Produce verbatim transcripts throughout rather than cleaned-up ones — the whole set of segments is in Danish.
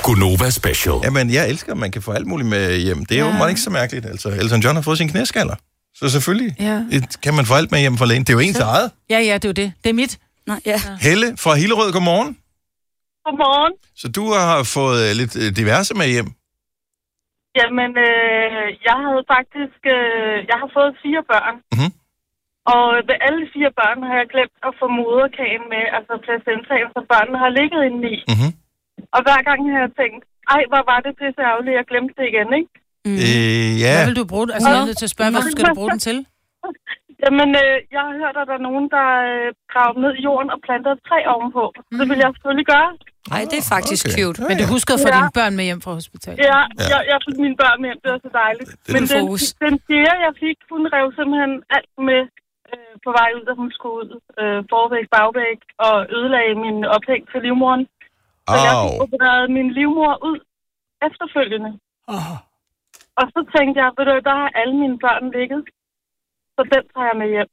Gunova Special. Jamen, jeg elsker, at man kan få alt muligt med hjem. Det er ja. jo meget ikke så mærkeligt. Altså, Elton John har fået sin knæskaller. Så selvfølgelig ja. kan man få alt med hjem fra lægen. Det er jo ens eget. Ja, ja, det er jo det. Det er mit. Nej, ja. Helle fra Hillerød, godmorgen. Godmorgen. Så du har fået lidt diverse med hjem? Jamen, øh, jeg havde faktisk... Øh, jeg har fået fire børn. Mm-hmm. Og ved alle fire børn har jeg glemt at få moderkagen med, altså placentaen, så børnene har ligget inde i. Mm-hmm. Og hver gang har jeg tænkt, ej, hvor var det pisse ærgerligt, jeg glemte det igen, ikke? Mm. Øh, ja. Hvad vil du bruge? Altså, jeg er nødt til at spørge, hvad skal du bruge den til? Jamen, øh, jeg har hørt, at der er nogen, der øh, graver ned i jorden og planter et træ ovenpå. Mm. Det vil jeg selvfølgelig gøre. Nej, det er faktisk okay. cute. Men du husker at få ja. dine børn med hjem fra hospitalet? Ja, ja. Jeg, jeg fik mine børn med hjem. Det var så dejligt. Det, det Men den, den fjerde, jeg fik, hun rev simpelthen alt med øh, på vej ud, da hun skulle ud. Øh, forvæg, bagvæg og ødelagde min ophæng til livmoren. Så oh. jeg fik opereret min livmor ud efterfølgende. Oh. Og så tænkte jeg, ved du, der har alle mine børn ligget. Så den tager jeg med hjem.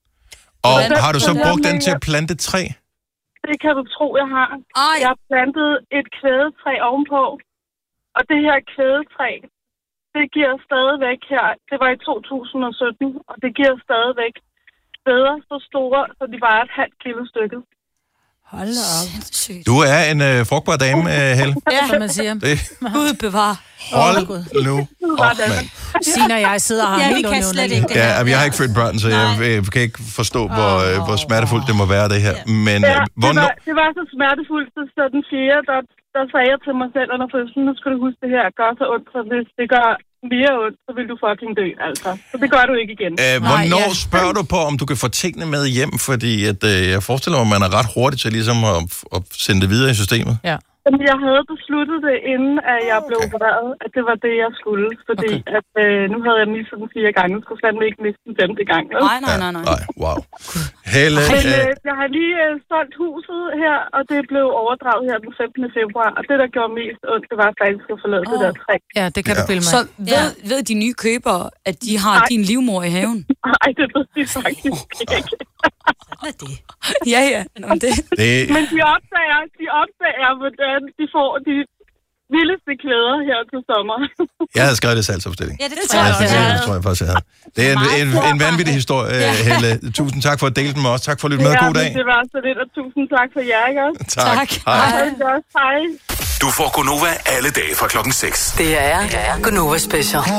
Og den, har du så brugt den til at plante træ? Det kan du tro, jeg har. Ej. Jeg har plantet et kvædetræ ovenpå. Og det her kvædetræ, det giver stadigvæk her. Det var i to tusind og sytten, og det giver stadigvæk kvæder så store, så de var et halvt kilo stykket. Hold op. Du er en øh, frugtbar dame, øh, Helle. Ja, som man siger. Det. Gud bevar. Hold nu op, mand. Signe og jeg sidder her ja, helt vi kan slet ikke det ja, her. Jeg har ikke født børn, så jeg, jeg kan ikke forstå, hvor, oh, hvor smertefuldt det må være, det her. Men ja, hvornår... det, var, det var så smertefuldt, så den fjerde, der, der sagde jeg til mig selv under fødslen, nu skal du huske det her, gør så ondt, så hvis det gør mere ondt, så vil du fucking dø, altså. Så det gør du ikke igen. Æh, hvornår Nej, ja. spørger du på, om du kan få tingene med hjem? Fordi at, øh, jeg forestiller mig, at man er ret hurtig til ligesom at, at sende det videre i systemet. Ja. Jamen, jeg havde besluttet det, inden at jeg blev okay. opereret, at det var det, jeg skulle. Fordi okay. at, øh, nu havde jeg mistet den fire gange, så skulle fandme ikke miste den femte gang. Eller? Nej, nej, nej, nej. nej wow. Helle, Men øh, jeg har lige øh, solgt huset her, og det blev overdraget her den femtende februar. Og det, der gjorde mest ondt, det var faktisk at forlade oh. det der træ. Ja, det kan ja. du pille mig. Så ved, ja. ved de nye købere, at de har Ej. din livmor i haven? Nej, det ved de faktisk ikke. Hvad er det? Ja, ja. Nå, det. det. Men de opdager, de opdager, hvordan de får de vildeste klæder her til sommer. Jeg havde skrevet det salgsopstilling. Ja, det tror jeg, jeg, jeg, det tror jeg faktisk, jeg havde. Det er en, en, en vanvittig historie, ja. Helle. Tusind tak for at dele den med os. Tak for at lytte med. Ja, God dag. det var så lidt, og tusind tak for jer, ikke også? Tak. tak. Hej. Hej. Hej. Du får Gunova alle dage fra klokken seks. Det er Gunova Special.